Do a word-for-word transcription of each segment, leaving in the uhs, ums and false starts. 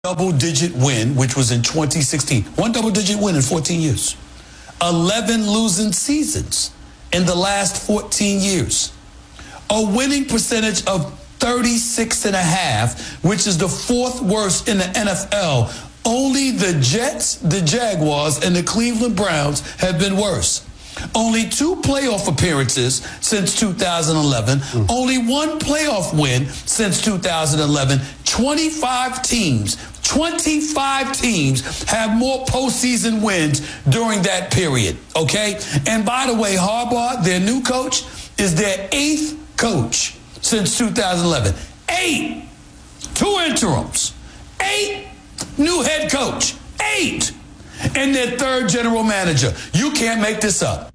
double-digit win, which was in twenty sixteen. One double-digit win in fourteen years. eleven losing seasons in the last fourteen years. A winning percentage of thirty-six and a half, which is the fourth worst in the N F L. Only the Jets, the Jaguars, and the Cleveland Browns have been worse. Only two playoff appearances since two thousand eleven. Mm. Only one playoff win since two thousand eleven. twenty-five teams, twenty-five teams have more postseason wins during that period, okay? And by the way, Harbaugh, their new coach, is their eighth coach since two thousand eleven. Eight. Two interims. Eight. New head coach. Eight. And their third general manager. You can't make this up.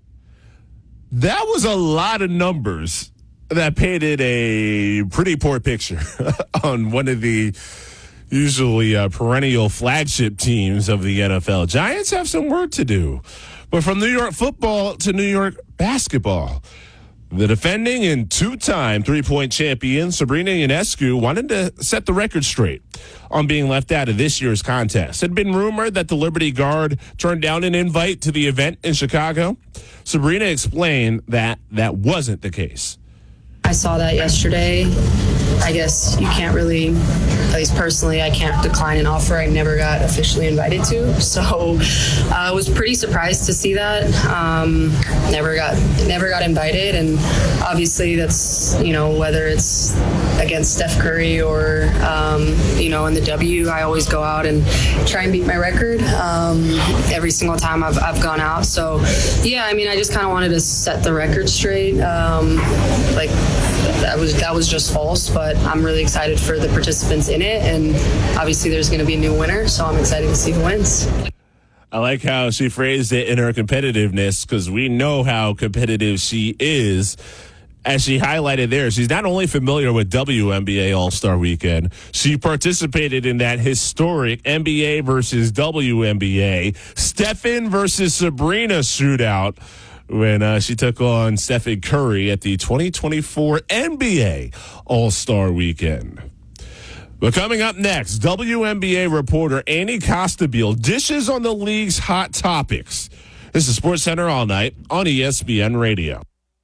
That was a lot of numbers that painted a pretty poor picture on one of the usually uh, perennial flagship teams of the N F L. Giants have some work to do. But from New York football to New York basketball, the defending and two-time three-point champion Sabrina Ionescu wanted to set the record straight on being left out of this year's contest. It had been rumored that the Liberty Guard turned down an invite to the event in Chicago. Sabrina explained that that wasn't the case. I saw that yesterday. I guess you can't really, at least personally, I can't decline an offer I never got officially invited to. So uh, I was pretty surprised to see that. Um, never got never got invited. And obviously that's, you know, whether it's against Steph Curry or, um, you know, in the W, I always go out and try and beat my record um, every single time I've, I've gone out. So, yeah, I mean, I just kind of wanted to set the record straight. Um, like, that was that was just false, but I'm really excited for the participants in it, and obviously there's going to be a new winner, so I'm excited to see who wins. I like how she phrased it in her competitiveness, because we know how competitive she is. As she highlighted there, she's not only familiar with W N B A All-Star Weekend, she participated in that historic N B A versus W N B A, Stephen versus Sabrina shootout, when uh, she took on Stephen Curry at the twenty twenty-four N B A All-Star Weekend. But coming up next, W N B A reporter Annie Costabile dishes on the league's hot topics. This is SportsCenter All Night on E S P N Radio.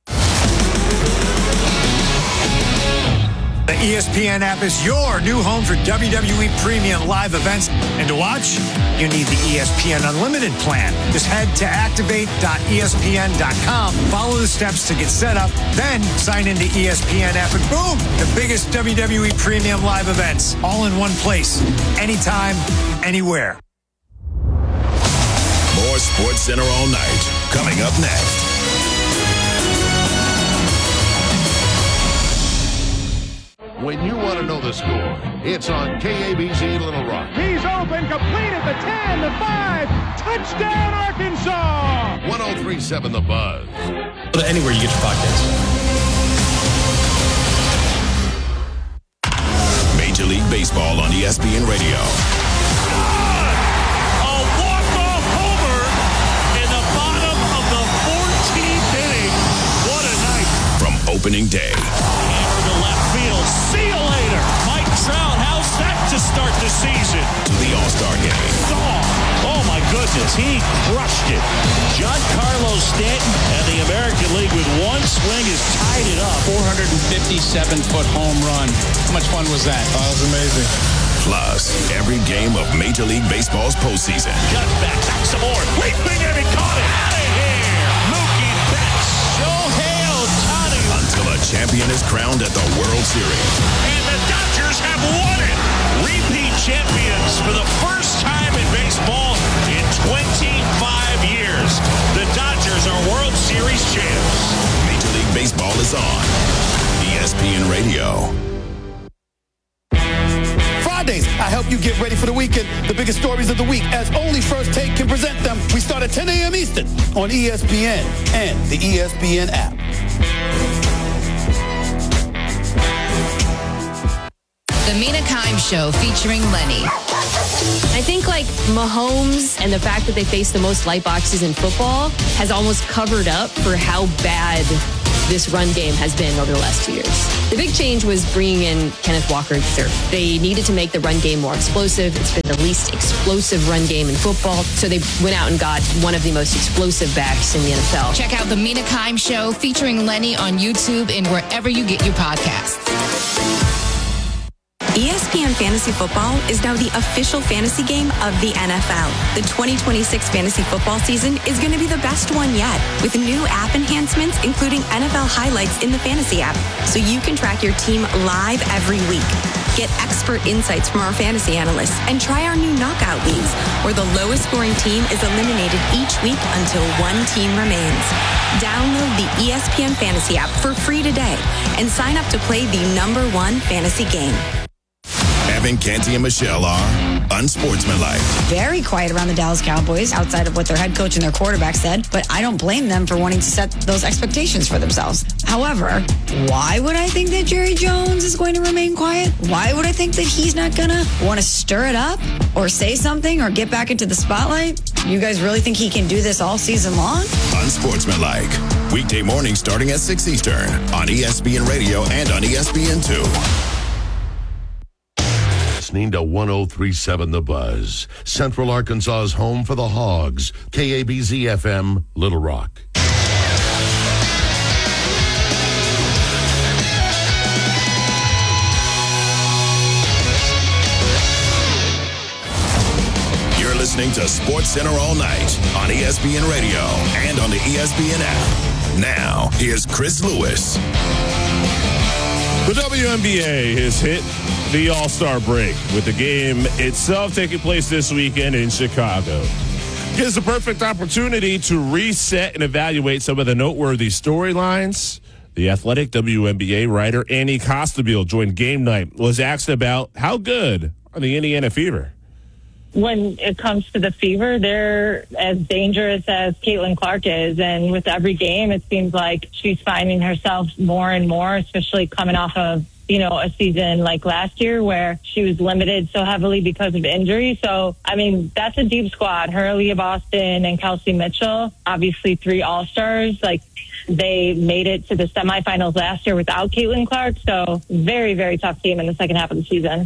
The E S P N app is your new home for W W E Premium live events. And to watch, you need the E S P N Unlimited plan. Just head to activate dot E S P N dot com, follow the steps to get set up, then sign into E S P N app, and boom, the biggest W W E Premium live events, all in one place, anytime, anywhere. More SportsCenter All Night, coming up next. When you want to know the score, it's on K A B C Little Rock. He's open, complete at the ten, the five, touchdown Arkansas! one oh three point seven The Buzz. Anywhere you get your podcasts. Major League Baseball on E S P N Radio. A walk-off homer in the bottom of the fourteenth inning. What a night. From opening day. Hammer to left field. See you later. Mike Trout, how's that to start the season? To the All-Star game. Oh, oh my goodness, he crushed it. Giancarlo Stanton and the American League with one swing has tied it up. four hundred fifty-seven foot home run. How much fun was that? Oh, it was amazing. Plus, every game of Major League Baseball's postseason. Cuts back, back some more. Leaping and he caught it. Out of here. Mookie Betts. Shohei Ohtani. Until a champion is crowned at the World Series. And the Dodgers have won it. Repeat champions for the first time in baseball in twenty-five years. The Dodgers are World Series champs. Major League Baseball is on E S P N Radio. Fridays, I help you get ready for the weekend. The biggest stories of the week, as only First Take can present them. We start at ten a.m. Eastern on E S P N and the E S P N app. The Mina Kimes Show featuring Lenny. I think like Mahomes and the fact that they face the most light boxes in football has almost covered up for how bad this run game has been over the last two years. The big change was bringing in Kenneth Walker the third. They needed to make the run game more explosive. It's been the least explosive run game in football, so they went out and got one of the most explosive backs in the N F L. Check out the Mina Kimes Show featuring Lenny on YouTube and wherever you get your podcasts. E S P N Fantasy Football is now the official fantasy game of the N F L. The twenty twenty-six fantasy football season is going to be the best one yet, with new app enhancements, including N F L highlights in the fantasy app, so you can track your team live every week. Get expert insights from our fantasy analysts and try our new knockout leagues, where the lowest scoring team is eliminated each week until one team remains. Download the E S P N Fantasy app for free today and sign up to play the number one fantasy game. Evan, Canty, and Michelle are unsportsmanlike. Very quiet around the Dallas Cowboys outside of what their head coach and their quarterback said, but I don't blame them for wanting to set those expectations for themselves. However, why would I think that Jerry Jones is going to remain quiet? Why would I think that he's not going to want to stir it up or say something or get back into the spotlight? You guys really think he can do this all season long? Unsportsmanlike. Weekday mornings starting at six Eastern on E S P N Radio and on E S P N two. Listening to one oh three point seven The Buzz, Central Arkansas's home for the Hogs, K A B Z F M, Little Rock. You're listening to Sports Center all night on E S P N Radio and on the E S P N app. Now, here's Chris Lewis. The W N B A has hit the All-Star break, with the game itself taking place this weekend in Chicago. Gives a perfect opportunity to reset and evaluate some of the noteworthy storylines. The Athletic W N B A writer Annie Costabile joined Game Night, was asked about how good are the Indiana Fever. When it comes to the Fever, they're as dangerous as Caitlin Clark is. And with every game, it seems like she's finding herself more and more, especially coming off of, you know, a season like last year where she was limited so heavily because of injury. So, I mean, that's a deep squad. Her, Leah Boston, and Kelsey Mitchell, obviously three All-Stars. Like, they made it to the semifinals last year without Caitlin Clark. So, very, very tough team in the second half of the season.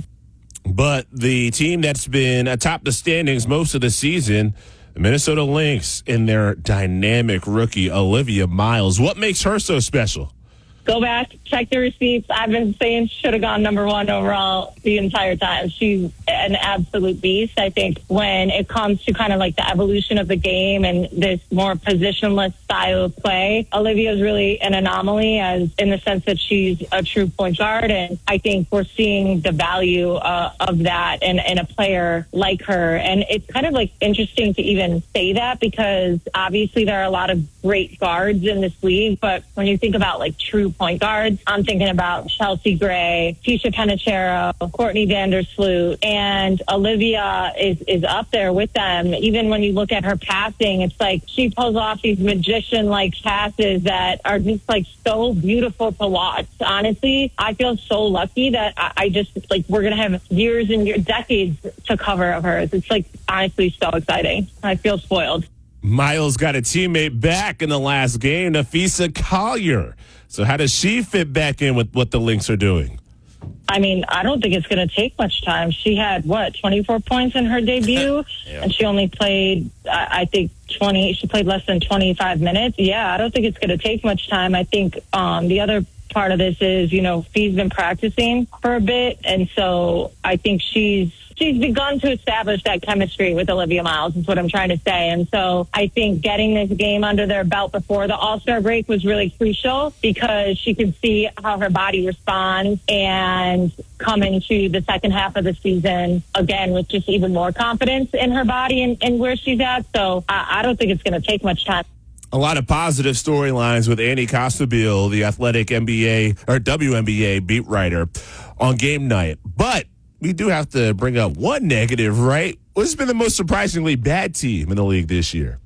But the team that's been atop the standings most of the season, the Minnesota Lynx, and their dynamic rookie, Olivia Miles. What makes her so special? Go back, check the receipts. I've been saying she should have gone number one overall the entire time. She's an absolute beast. I think when it comes to kind of like the evolution of the game and this more positionless style of play, Olivia is really an anomaly, as in the sense that she's a true point guard. And I think we're seeing the value uh, of that in, in a player like her. And it's kind of like interesting to even say that, because obviously there are a lot of great guards in this league. But when you think about like true point guards, I'm thinking about Chelsea Gray, Tisha Penichero, Courtney Vandersloot, and Olivia is, is up there with them. Even when you look at her passing, it's like she pulls off these magician-like passes that are just like so beautiful to watch. Honestly, I feel so lucky that I, I just like we're going to have years and years, decades to cover of hers. It's like honestly so exciting. I feel spoiled. Miles got a teammate back in the last game, Nafisa Collier. So how does she fit back in with what the Lynx are doing? I mean, I don't think it's going to take much time. She had, what, twenty-four points in her debut? Yeah. And she only played, I think, twenty. She played less than twenty-five minutes. Yeah, I don't think it's going to take much time. I think um, the other part of this is, you know, Fee's been practicing for a bit. And so I think she's, She's begun to establish that chemistry with Olivia Miles, is what I'm trying to say. And so I think getting this game under their belt before the All-Star break was really crucial, because she could see how her body responds and come into the second half of the season, again, with just even more confidence in her body and, and where she's at. So I, I don't think it's going to take much time. A lot of positive storylines with Annie Costabile, the Athletic N B A or W N B A beat writer, on Game Night. But we do have to bring up one negative, right? What's been the most surprisingly bad team in the league this year?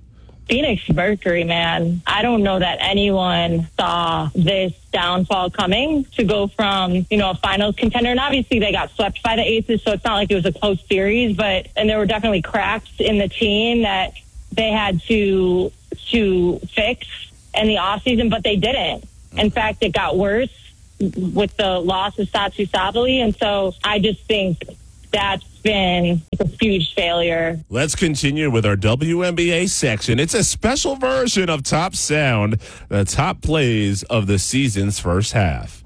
Phoenix Mercury, man. I don't know that anyone saw this downfall coming, to go from, you know, a finals contender. And obviously they got swept by the Aces, so it's not like it was a close series, but, and there were definitely cracks in the team that they had to, to fix in the offseason, but they didn't. In fact, it got worse with the loss of Satu Sabali. And so I just think that's been a huge failure. Let's continue with our W N B A section. It's a special version of Top Sound, the top plays of the season's first half.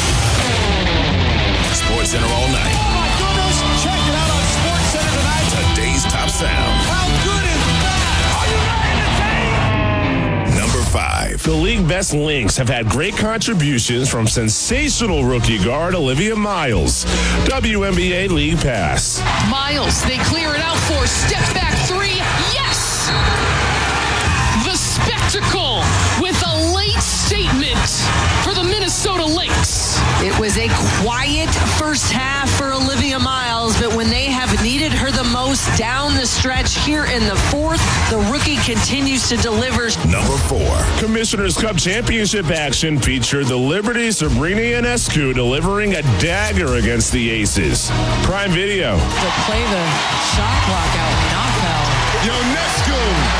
Sports Center all night. Oh my goodness! Check it out on Sports Center tonight. Today's Top Sound. How good is that? Are you ready to take? Number five. The league best links have had great contributions from sensational rookie guard Olivia Miles. W N B A League Pass. Miles, they clear it out for step back three. Yes! The spectacle with a late statement for the Minnesota Lynx. It was a quiet first half for Olivia Miles, but when they have needed her the most down the stretch here in the fourth, the rookie continues to deliver. Number four. Commissioner's Cup Championship action featured the Liberty Sabrina Ionescu delivering a dagger against the Aces. Prime Video. To play the shot clock out, not foul. Ionescu.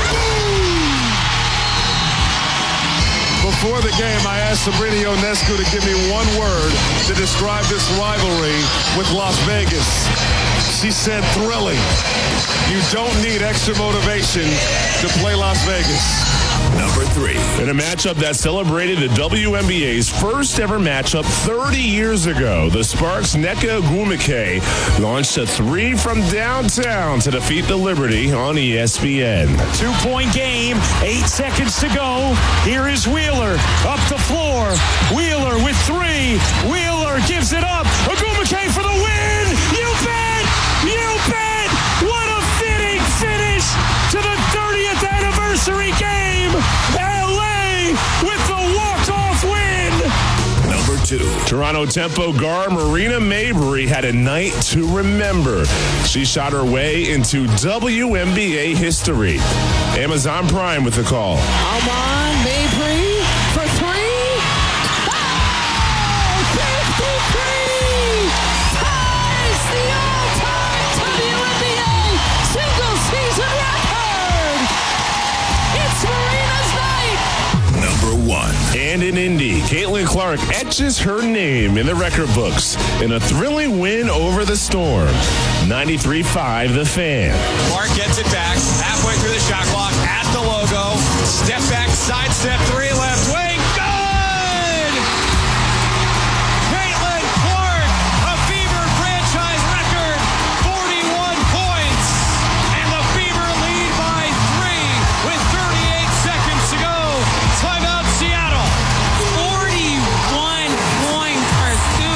Before the game, I asked Sabrina Ionescu to give me one word to describe this rivalry with Las Vegas. She said thrilling. You don't need extra motivation to play Las Vegas. Number three. In a matchup that celebrated the W N B A's first ever matchup thirty years ago, the Sparks' Nneka Ogwumike launched a three from downtown to defeat the Liberty on E S P N. Two-point game, eight seconds to go. Here is Wheeler up the floor. Wheeler with three. Wheeler gives it up. Ogwumike for the win. You bet! You bet! What a fitting finish to the thirtieth anniversary game. L A with the walk-off win. Number two. Toronto Tempo guard Marina Mabrey had a night to remember. She shot her way into W N B A history. Amazon Prime with the call. Come on, Mabrey for three. Oh, fifty-three! Ties the all-time W N B A single-season record! It's Marina's night! Number one. And in Indy, Caitlin Clark etches her name in the record books in a thrilling win over the Storm. ninety-three five The Fan. Clark gets it back, halfway through the shot clock, at the logo, step back, side step, three left wing, good! Caitlin Clark, a Fever franchise record, forty-one points, and the Fever lead by three with thirty-eight seconds to go. Timeout Seattle. forty-one points for two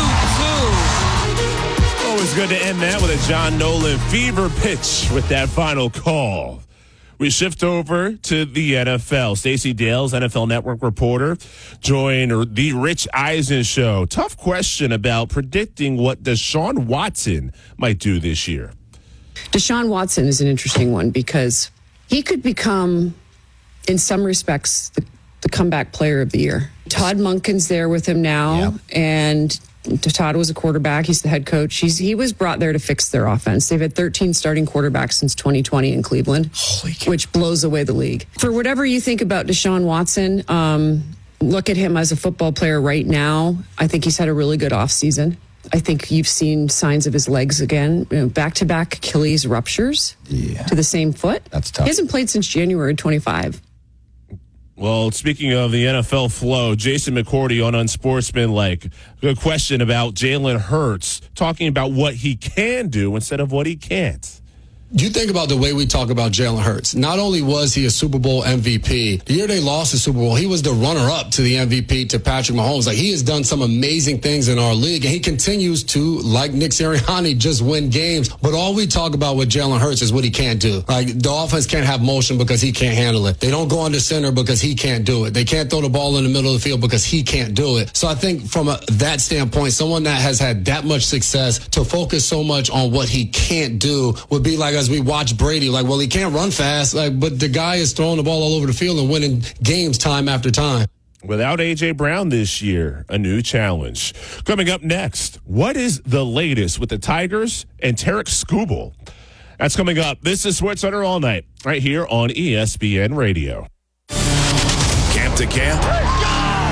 two. Always good to end that with a John Nolan Fever pitch with that final call. We shift over to the N F L. Stacey Dales, N F L Network reporter, joined the Rich Eisen show. Tough question about predicting what Deshaun Watson might do this year. Deshaun Watson is an interesting one because he could become, in some respects, the, the comeback player of the year. Todd Monken's there with him now, yep. and Todd was a quarterback. He's the head coach. He's, he was brought there to fix their offense. They've had thirteen starting quarterbacks since twenty twenty in Cleveland, which blows away the league. For whatever you think about Deshaun Watson, um, look at him as a football player right now. I think he's had a really good offseason. I think you've seen signs of his legs again, you know, back-to-back Achilles ruptures yeah. to the same foot. That's tough. He hasn't played since January twenty-five. Well, speaking of the N F L flow, Jason McCourty on Unsportsmanlike, a question about Jalen Hurts, talking about what he can do instead of what he can't. You think about the way we talk about Jalen Hurts. Not only was he a Super Bowl M V P, the year they lost the Super Bowl, he was the runner-up to the M V P, to Patrick Mahomes. Like, he has done some amazing things in our league, and he continues to, like Nick Sirianni, just win games. But all we talk about with Jalen Hurts is what he can't do. Like, the offense can't have motion because he can't handle it. They don't go under center because he can't do it. They can't throw the ball in the middle of the field because he can't do it. So I think from a, that standpoint, someone that has had that much success to focus so much on what he can't do would be like, as we watch Brady, like, well, he can't run fast, like, but the guy is throwing the ball all over the field and winning games time after time. Without A J. Brown this year, a new challenge. Coming up next, what is the latest with the Tigers and Tarek Skubal? That's coming up. This is SportsCenter All Night, right here on E S P N Radio. Camp to camp.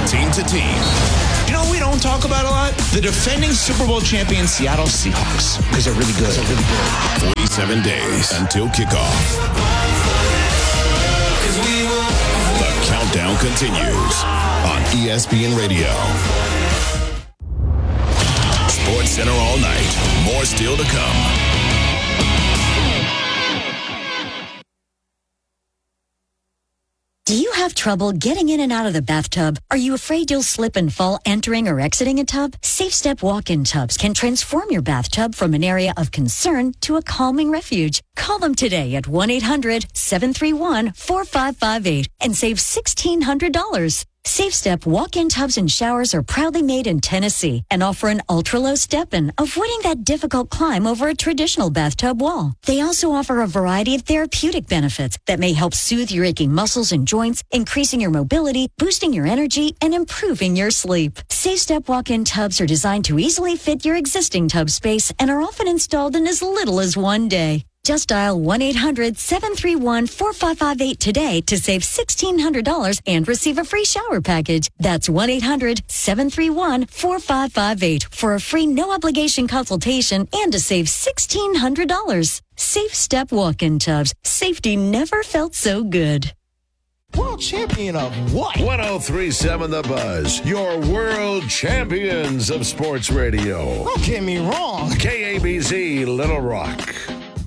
team to team. You know what we don't talk about a lot? The defending Super Bowl champion Seattle Seahawks, because they're really good. They're really good. forty-seven days until kickoff. The countdown continues on E S P N Radio. Sports Center all night. More still to come. Do you have trouble getting in and out of the bathtub? Are you afraid you'll slip and fall entering or exiting a tub? Safe Step walk-in tubs can transform your bathtub from an area of concern to a calming refuge. Call them today at one eight hundred seven three one four five five eight and save sixteen hundred dollars. Safe Step walk-in tubs and showers are proudly made in Tennessee and offer an ultra-low step-in, avoiding that difficult climb over a traditional bathtub wall. They also offer a variety of therapeutic benefits that may help soothe your aching muscles and joints, increasing your mobility, boosting your energy, and improving your sleep. Safe Step walk-in tubs are designed to easily fit your existing tub space and are often installed in as little as one day. Just dial one eight hundred seven three one four five five eight today to save sixteen hundred dollars and receive a free shower package. That's one eight hundred seven three one four five five eight for a free no-obligation consultation and to save sixteen hundred dollars. Safe Step walk-in tubs. Safety never felt so good. World champion of what? one oh three point seven The Buzz, your world champions of sports radio. Don't get me wrong. K A B Z Little Rock.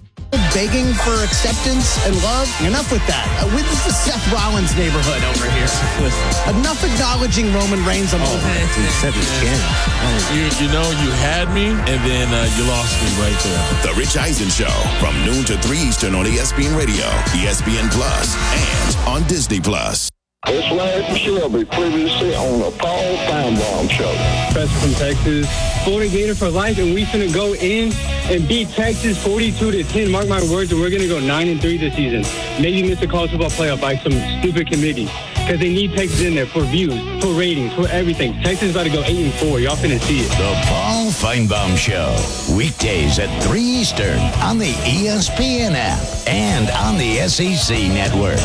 Begging for acceptance and love. Enough with that. Uh, this is the Seth Rollins neighborhood over here. Enough acknowledging Roman Reigns on both. He said it again. You, you know, you had me, and then uh, you lost me right there. The Rich Eisen Show from noon to three Eastern on E S P N Radio, E S P N Plus, and on Disney Plus. It's Larry Shelby, previously on the Paul Feinbaum Show. Professor from Texas, Florida Gator for life, and we finna go in and beat Texas forty-two to ten. Mark my words, and we're gonna go nine and three this season. Maybe miss the college football playoff by some stupid committee because they need Texas in there for views, for ratings, for everything. Texas is about to go eight and four. Y'all finna see it. The Paul Feinbaum Show, weekdays at three Eastern on the E S P N app and on the S E C network.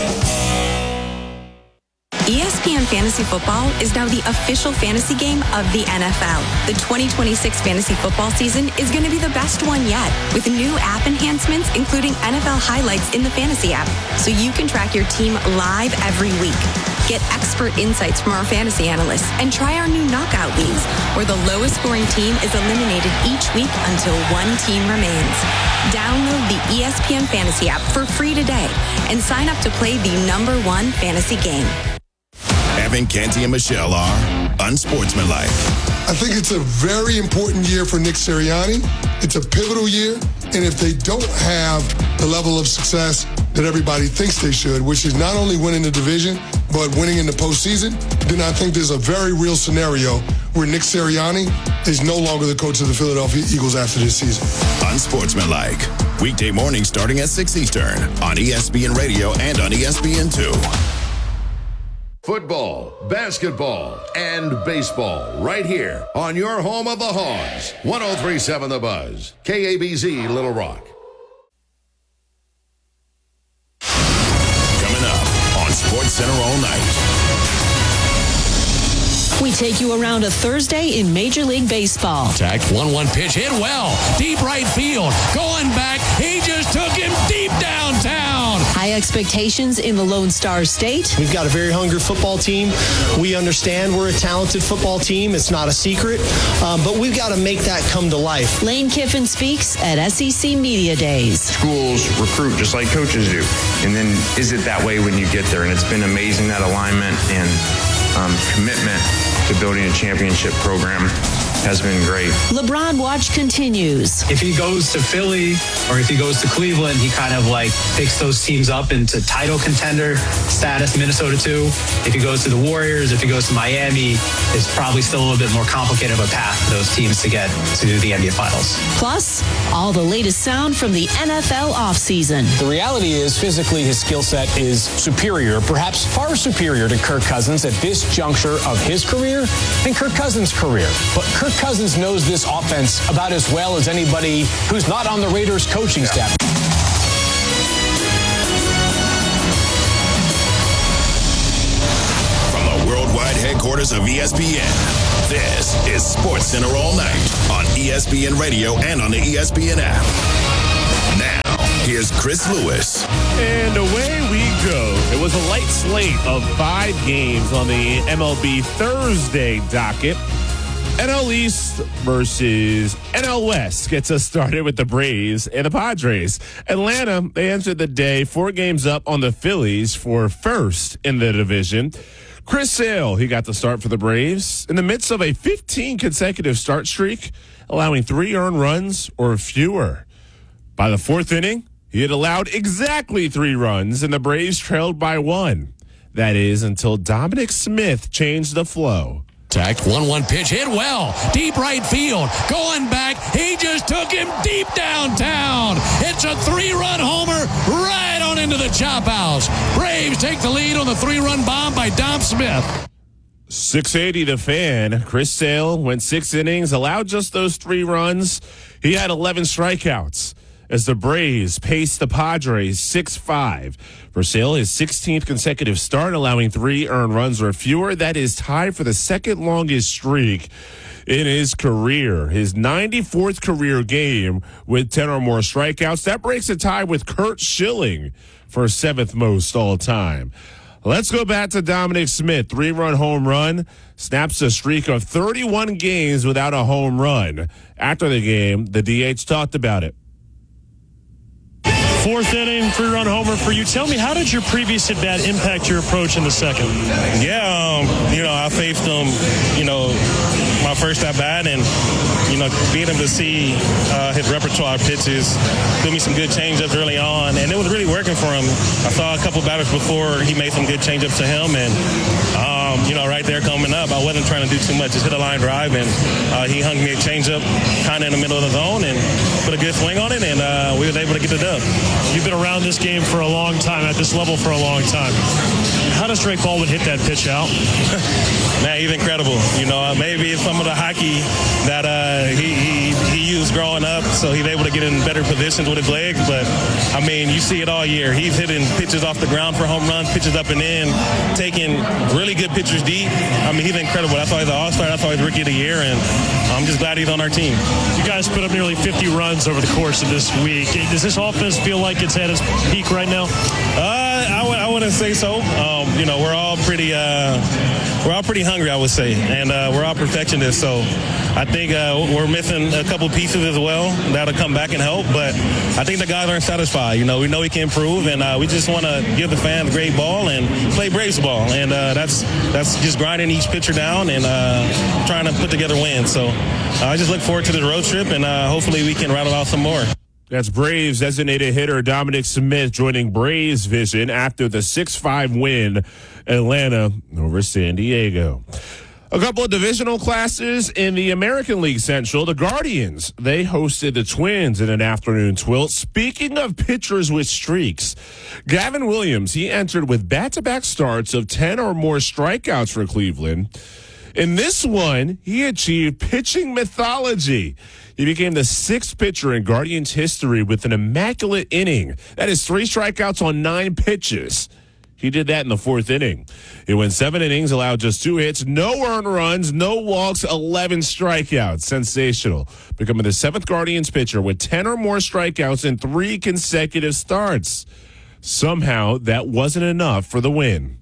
E S P N Fantasy Football is now the official fantasy game of the N F L. The twenty twenty-six fantasy football season is going to be the best one yet, with new app enhancements, including N F L highlights in the fantasy app, so you can track your team live every week. Get expert insights from our fantasy analysts and try our new knockout leagues, where the lowest scoring team is eliminated each week until one team remains. Download the E S P N Fantasy app for free today and sign up to play the number one fantasy game. Evan, Canty, and Michelle are unsportsmanlike. I think it's a very important year for Nick Sirianni. It's a pivotal year, and if they don't have the level of success that everybody thinks they should, which is not only winning the division, but winning in the postseason, then I think there's a very real scenario where Nick Sirianni is no longer the coach of the Philadelphia Eagles after this season. Unsportsmanlike. Weekday mornings starting at six Eastern on E S P N Radio and on E S P N two. Football, basketball, and baseball right here on your home of the Hogs. one oh three point seven The Buzz. K A B Z Little Rock. Coming up on Sports Center all night. We take you around a Thursday in Major League Baseball. Attack, one one pitch, hit well. Deep right field. Going back. He just took him deep downtown. High expectations in the Lone Star State. We've got a very hungry football team. We understand we're a talented football team. It's not a secret. Um, but we've got to make that come to life. Lane Kiffin speaks at S E C Media Days. Schools recruit just like coaches do. And then is it that way when you get there? And it's been amazing, that alignment and um, commitment to building a championship program has been great. LeBron Watch continues. If he goes to Philly or if he goes to Cleveland, he kind of like picks those teams up into title contender status, Minnesota too. If he goes to the Warriors, if he goes to Miami, it's probably still a little bit more complicated of a path for those teams to get to the N B A Finals. Plus, all the latest sound from the N F L offseason. The reality is, physically, his skill set is superior, perhaps far superior to Kirk Cousins at this juncture of his career and Kirk Cousins' career. But Kirk Cousins knows this offense about as well as anybody who's not on the Raiders coaching staff. From the worldwide headquarters headquarters of E S P N. This is Sports Center All Night on E S P N Radio and on the E S P N app. Now, here's Chris Lewis. And away we go. It was a light slate of five games on the M L B Thursday docket. N L East versus N L West gets us started with the Braves and the Padres. Atlanta, they entered the day four games up on the Phillies for first in the division. Chris Sale, he got the start for the Braves in the midst of a fifteen consecutive start streak, allowing three earned runs or fewer. By the fourth inning, he had allowed exactly three runs, and the Braves trailed by one. That is until Dominic Smith changed the flow. one one pitch hit well. Deep right field. Going back. He just took him deep downtown. It's a three-run homer right on into the chop house. Braves take the lead on the three-run bomb by Dom Smith. six eighty The Fan. Chris Sale went six innings, allowed just those three runs. He had eleven strikeouts as the Braves paced the Padres six five. For Sale, his sixteenth consecutive start, allowing three earned runs or fewer. That is tied for the second longest streak in his career. His ninety-fourth career game with ten or more strikeouts. That breaks a tie with Curt Schilling for seventh most all time. Let's go back to Dominic Smith. Three-run home run. Snaps a streak of thirty-one games without a home run. After the game, the D H talked about it. Fourth inning, three-run homer for you. Tell me, how did your previous at-bat impact your approach in the second? Yeah, um, you know, I faced him, you know, my first at-bat, and, you know, being able to see uh, his repertoire of pitches, threw me some good change-ups early on, and it was really working for him. I saw a couple batters before he made some good change-ups to him, and, um, you know, right there coming up, I wasn't trying to do too much, just hit a line drive, and uh, he hung me a change-up kind of in the middle of the zone and put a good swing on it, and uh, we were able to get the dub. You've been around this game for a long time, at this level for a long time. How does Drake Baldwin hit that pitch out? Man, he's incredible. You know, uh, maybe it's some of the hockey that uh, he, he he used growing up, so he's able to get in better positions with his legs. But, I mean, you see it all year. He's hitting pitches off the ground for home runs, pitches up and in, taking really good pitchers deep. I mean, he's incredible. That's why he's an all-star. That's why he's Rookie of the Year, and I'm just glad he's on our team. You guys put up nearly fifty runs over the course of this week. Does this offense feel like it's at its peak right now? Uh, I, w- I wouldn't say so. Um, you know, we're all pretty, uh, we're all pretty hungry, I would say, and uh, we're all perfectionists. So I think uh, we're missing a couple pieces as well that'll come back and help. But I think the guys aren't satisfied. You know, we know we can improve, and uh, we just want to give the fans great ball and play Braves ball, and uh, that's that's just grinding each pitcher down and uh, trying to put together wins. So uh, I just look forward to the road trip, and uh, hopefully we can rattle out some more. That's Braves designated hitter Dominic Smith joining Braves Vision after the six five win, Atlanta over San Diego. A couple of divisional classes in the American League Central. The Guardians, they hosted the Twins in an afternoon twill. Speaking of pitchers with streaks, Gavin Williams, he entered with back-to-back starts of ten or more strikeouts for Cleveland. In this one, he achieved pitching mythology. He became the sixth pitcher in Guardians history with an immaculate inning. That is three strikeouts on nine pitches. He did that in the fourth inning. He went seven innings, allowed just two hits, no earned runs, no walks, eleven strikeouts. Sensational. Becoming the seventh Guardians pitcher with ten or more strikeouts in three consecutive starts. Somehow, that wasn't enough for the win.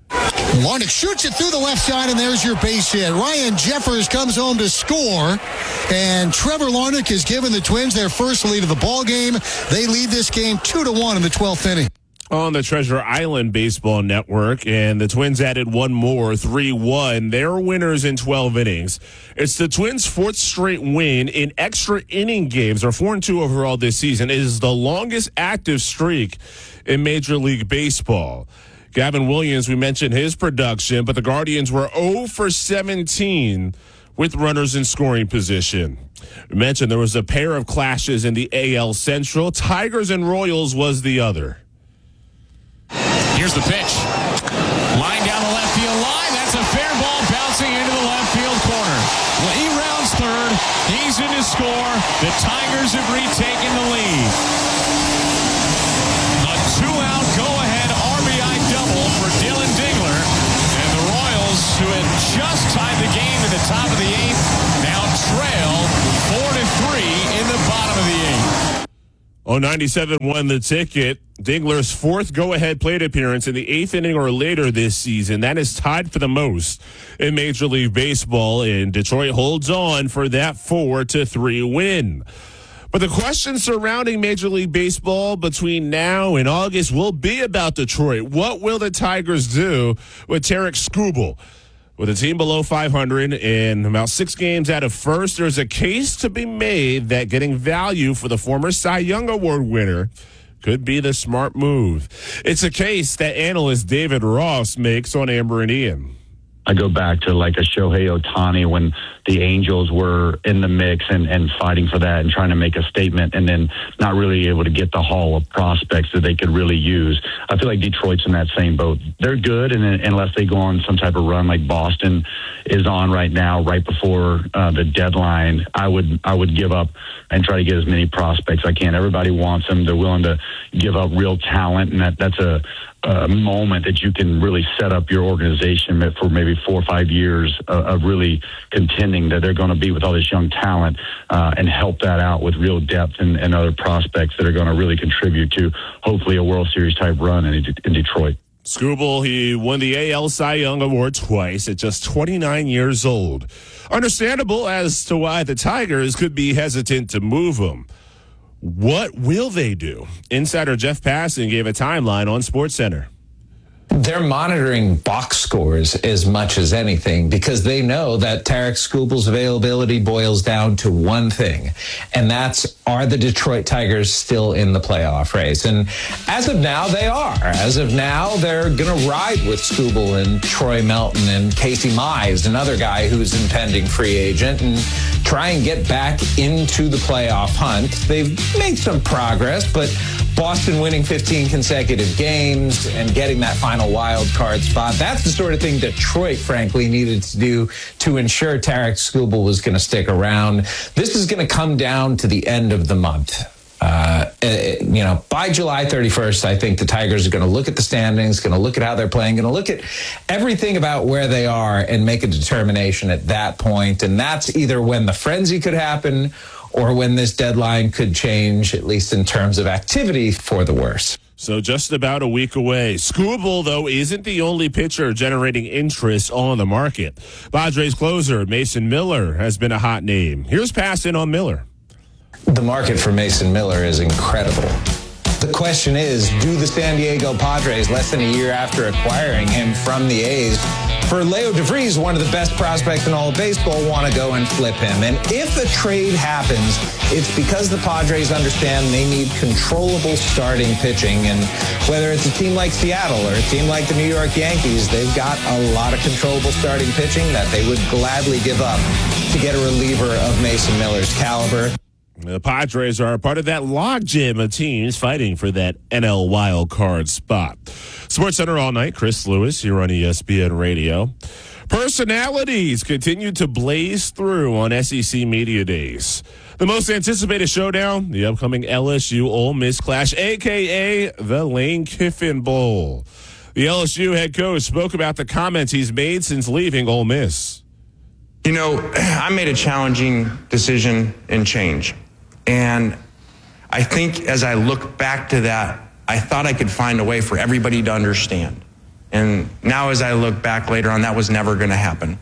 Larnach shoots it through the left side, and there's your base hit. Ryan Jeffers comes home to score, and Trevor Larnach has given the Twins their first lead of the ball game. They lead this game two to one in the twelfth inning. On the Treasure Island Baseball Network, and the Twins added one more, three one. They're winners in twelve innings. It's the Twins' fourth straight win in extra inning games, or four and two overall this season. It is the longest active streak in Major League Baseball. Gavin Williams, we mentioned his production, but the Guardians were oh for seventeen with runners in scoring position. We mentioned there was a pair of clashes in the A L Central. Tigers and Royals was the other. Here's the pitch. Line down the left field line. That's a fair ball bouncing into the left field corner. Well, he rounds third. He's in to score. The Tigers have retaken the lead. A two-out go-ahead R B I double for Dylan Dingler. And the Royals, who had Well, ninety-seven won the ticket. Dingler's fourth go-ahead plate appearance in the eighth inning or later this season. That is tied for the most in Major League Baseball, and Detroit holds on for that four to three win. But the question surrounding Major League Baseball between now and August will be about Detroit. What will the Tigers do with Tarik Skubal? With a team below five hundred and about six games out of first, there's a case to be made that getting value for the former Cy Young Award winner could be the smart move. It's a case that analyst David Ross makes on Amber and Ian. I go back to like a Shohei Ohtani when the Angels were in the mix and, and fighting for that and trying to make a statement and then not really able to get the haul of prospects that they could really use. I feel like Detroit's in that same boat. They're good, and unless they go on some type of run like Boston is on right now, right before uh, the deadline, I would I would give up and try to get as many prospects as I can. Everybody wants them. They're willing to give up real talent, and that, that's a a moment that you can really set up your organization for maybe four or five years of, of really contending that they're going to be with all this young talent uh, and help that out with real depth and, and other prospects that are going to really contribute to hopefully a World Series type run in, in Detroit. Skubal, he won the A L Cy Young Award twice at just twenty-nine years old. Understandable as to why the Tigers could be hesitant to move him. What will they do? Insider Jeff Passan gave a timeline on SportsCenter. They're monitoring box scores as much as anything because they know that Tarik Skubal's availability boils down to one thing, and that's, are the Detroit Tigers still in the playoff race? And as of now, they are. As of now, they're going to ride with Skubal and Troy Melton and Casey Mize, another guy who's impending free agent, and try and get back into the playoff hunt. They've made some progress, but Boston winning fifteen consecutive games and getting that final wild card spot, that's the sort of thing Detroit, frankly, needed to do to ensure Tarik Skubal was going to stick around. This is going to come down to the end of the month. Uh, you know, by July thirty-first, I think the Tigers are going to look at the standings, going to look at how they're playing, going to look at everything about where they are and make a determination at that point. And that's either when the frenzy could happen or when this deadline could change, at least in terms of activity, for the worse. So just about a week away. Skubal, though, isn't the only pitcher generating interest on the market. Padres closer Mason Miller has been a hot name. Here's Passan on Miller. The market for Mason Miller is incredible. The question is, do the San Diego Padres, less than a year after acquiring him from the A's, for Leo DeVries, one of the best prospects in all of baseball, want to go and flip him? And if a trade happens, it's because the Padres understand they need controllable starting pitching. And whether it's a team like Seattle or a team like the New York Yankees, they've got a lot of controllable starting pitching that they would gladly give up to get a reliever of Mason Miller's caliber. The Padres are a part of that logjam of teams fighting for that N L wild card spot. SportsCenter all night. Chris Lewis here on E S P N Radio. Personalities continue to blaze through on S E C Media Days. The most anticipated showdown, the upcoming L S U Ole Miss clash, a k a the Lane Kiffin Bowl. The L S U head coach spoke about the comments he's made since leaving Ole Miss. You know, I made a challenging decision and change. And I think as I look back to that, I thought I could find a way for everybody to understand. And now as I look back later on, that was never going to happen.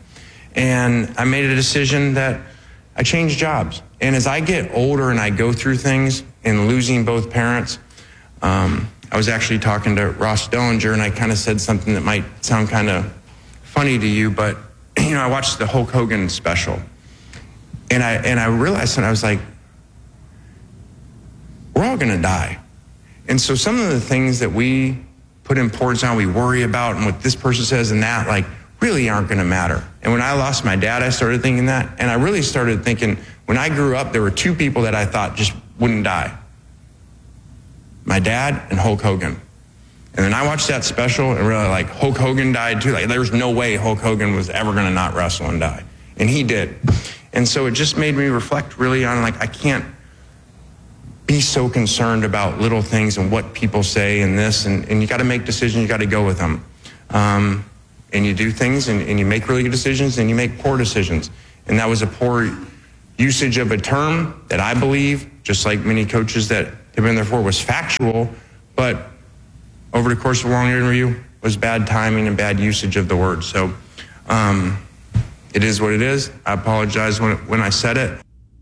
And I made a decision that I changed jobs. And as I get older and I go through things and losing both parents, um, I was actually talking to Ross Dellinger, and I kind of said something that might sound kind of funny to you, but you know, I watched the Hulk Hogan special, and I and I realized, and I was like, we're all going to die. And so some of the things that we put importance on, we worry about, and what this person says and that, like, really aren't going to matter. And when I lost my dad, I started thinking that, and I really started thinking, when I grew up, there were two people that I thought just wouldn't die. My dad and Hulk Hogan. And then I watched that special and really like, Hulk Hogan died too. Like, there was no way Hulk Hogan was ever going to not wrestle and die. And he did. And so it just made me reflect really on, like, I can't be so concerned about little things and what people say and this. And, and you got to make decisions. You got to go with them. Um, and you do things and, and you make really good decisions and you make poor decisions. And that was a poor usage of a term that I believe, just like many coaches that they've been there for was factual, but over the course of a long interview was bad timing and bad usage of the word. So um, it is what it is. I apologize when, when I said it.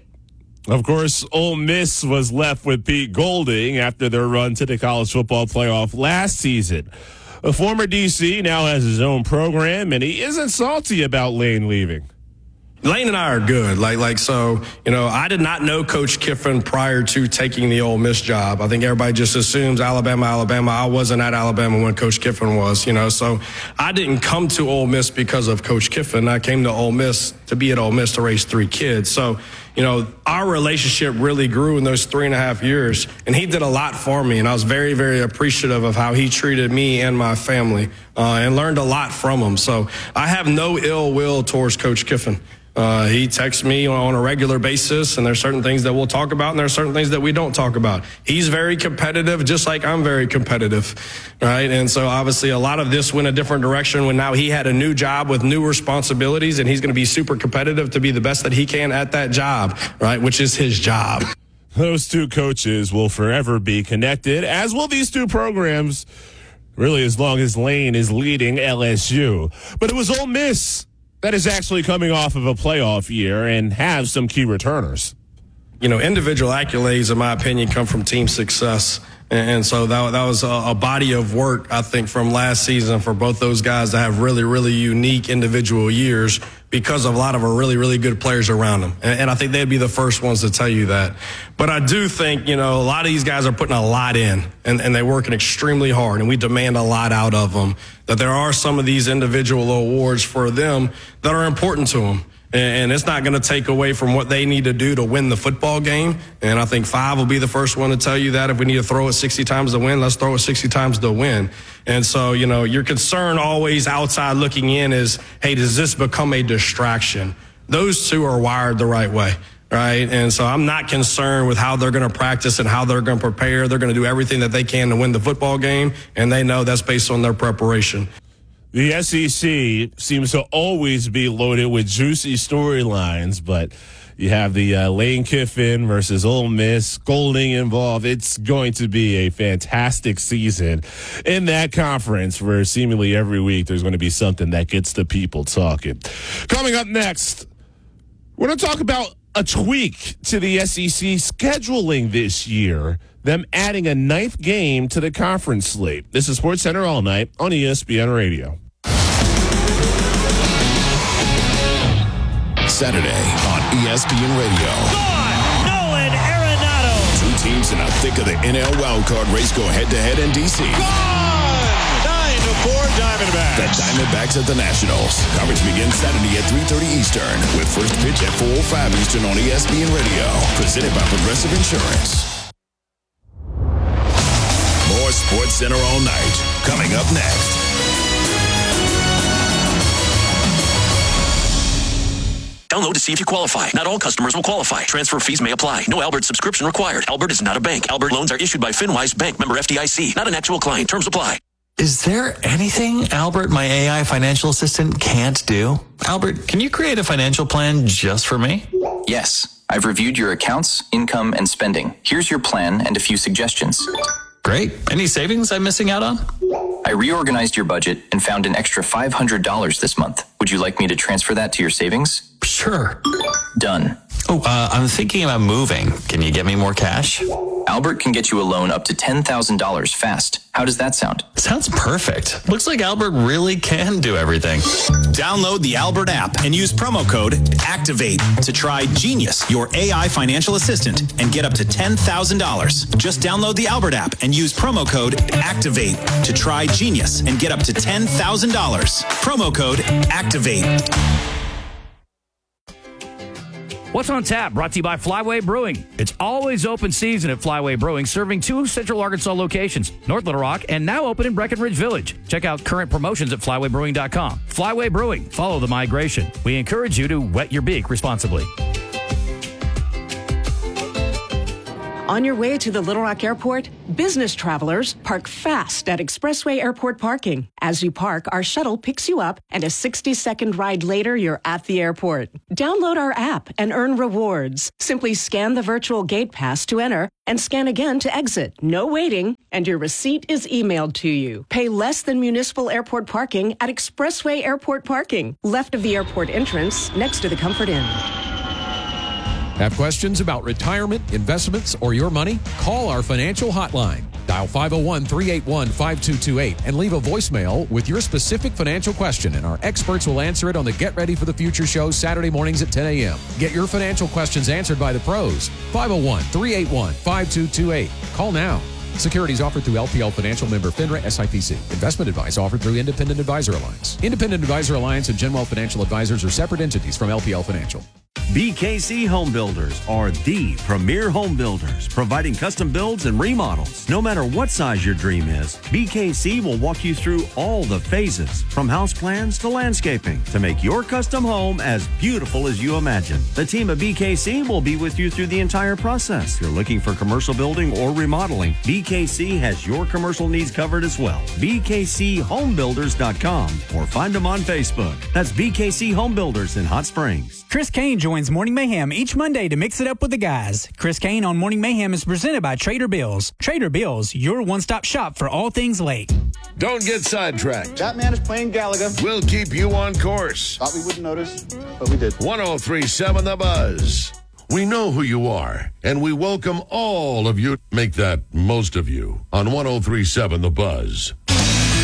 Of course, Ole Miss was left with Pete Golding after their run to the college football playoff last season. A former D C now has his own program, and he isn't salty about Lane leaving. Lane and I are good. Like, like, so, you know, I did not know Coach Kiffin prior to taking the Ole Miss job. I think everybody just assumes Alabama, Alabama. I wasn't at Alabama when Coach Kiffin was, you know, so I didn't come to Ole Miss because of Coach Kiffin. I came to Ole Miss to be at Ole Miss to raise three kids. So, you know, our relationship really grew in those three and a half years, and he did a lot for me, and I was very, very appreciative of how he treated me and my family, uh, and learned a lot from him. So I have no ill will towards Coach Kiffin. Uh, he texts me on a regular basis, and there's certain things that we'll talk about, and there's certain things that we don't talk about. He's very competitive, just like I'm very competitive, right? And so obviously a lot of this went a different direction when now he had a new job with new responsibilities, and he's going to be super competitive to be the best that he can at that job, right, which is his job. Those two coaches will forever be connected, as will these two programs, really as long as Lane is leading L S U. But it was Ole Miss that is actually coming off of a playoff year and have some key returners. You know, individual accolades, in my opinion, come from team success. And so that, that was a, a body of work, I think, from last season for both those guys to have really, really unique individual years because of a lot of our really, really good players around them. And, and I think they'd be the first ones to tell you that. But I do think, you know, a lot of these guys are putting a lot in, and, and they're working extremely hard, and we demand a lot out of them, that there are some of these individual awards for them that are important to them. And it's not going to take away from what they need to do to win the football game. And I think Five will be the first one to tell you that if we need to throw it sixty times to win, let's throw it sixty times to win. And so, you know, your concern always outside looking in is, hey, does this become a distraction? Those two are wired the right way, right? And so I'm not concerned with how they're going to practice and how they're going to prepare. They're going to do everything that they can to win the football game, and they know that's based on their preparation. The S E C seems to always be loaded with juicy storylines, but you have the uh, Lane Kiffin versus Ole Miss, Golding involved. It's going to be a fantastic season in that conference where seemingly every week there's going to be something that gets the people talking. Coming up next, we're going to talk about a tweak to the S E C scheduling this year, them adding a ninth game to the conference slate. This is SportsCenter All Night on E S P N Radio. Saturday on E S P N Radio. Gone! Nolan Arenado! Two teams in the thick of the N L wildcard race go head-to-head in D C. Gone! nine to four Diamondbacks. The Diamondbacks at the Nationals. Coverage begins Saturday at three thirty Eastern with first pitch at four oh five Eastern on E S P N Radio. Presented by Progressive Insurance. More SportsCenter All Night. Coming up next. Download to see if you qualify. Not all customers will qualify. Transfer fees may apply. No Albert subscription required. Albert is not a bank. Albert loans are issued by FinWise Bank, member F D I C. Not an actual client. Terms apply. Is there anything Albert, my A I financial assistant, can't do? Albert, can you create a financial plan just for me? Yes. I've reviewed your accounts, income, and spending. Here's your plan and a few suggestions. Great. Any savings I'm missing out on? I reorganized your budget and found an extra five hundred dollars this month. Would you like me to transfer that to your savings? Sure. Done. Oh, uh, I'm thinking about moving. Can you get me more cash? Albert can get you a loan up to ten thousand dollars fast. How does that sound? Sounds perfect. Looks like Albert really can do everything. Download the Albert app and use promo code ACTIVATE to try Genius, your A I financial assistant, and get up to ten thousand dollars. Just download the Albert app and use promo code ACTIVATE to try Genius and get up to ten thousand dollars. Promo code ACTIVATE. What's on Tap? Brought to you by Flyway Brewing. It's always open season at Flyway Brewing, serving two Central Arkansas locations, North Little Rock, and now open in Breckenridge Village. Check out current promotions at flyway brewing dot com. Flyway Brewing. Follow the migration. We encourage you to wet your beak responsibly. On your way to the Little Rock Airport, business travelers park fast at Expressway Airport parking. As you park, our shuttle picks you up, and a sixty-second ride later, you're at the airport. Download our app and earn rewards. Simply scan the virtual gate pass to enter and scan again to exit. No waiting, and your receipt is emailed to you. Pay less than municipal airport parking at Expressway Airport parking, left of the airport entrance, next to the Comfort Inn. Have questions about retirement, investments, or your money? Call our financial hotline. Dial five oh one, three eight one, five two two eight and leave a voicemail with your specific financial question, and our experts will answer it on the Get Ready for the Future show Saturday mornings at ten a.m. Get your financial questions answered by the pros. five oh one, three eight one, five two two eight. Call now. Securities offered through L P L Financial member FINRA S I P C. Investment advice offered through Independent Advisor Alliance. Independent Advisor Alliance and Genwell Financial Advisors are separate entities from L P L Financial. B K C Home Builders are the premier home builders, providing custom builds and remodels. No matter what size your dream is, B K C will walk you through all the phases, from house plans to landscaping, to make your custom home as beautiful as you imagine. The team at B K C will be with you through the entire process. If you're looking for commercial building or remodeling, B K C has your commercial needs covered as well. B K C home builders dot com or find them on Facebook. That's B K C Home Builders in Hot Springs. Chris Kane joins Morning Mayhem each Monday to mix it up with the guys. Chris Kane on Morning Mayhem is presented by Trader Bills. Trader Bills, your one-stop shop for all things lake. Don't get sidetracked. That man is playing Gallagher. We'll keep you on course. Thought we wouldn't notice, but we did. one oh three point seven The Buzz. We know who you are, and we welcome all of you. Make that most of you on one oh three point seven The Buzz.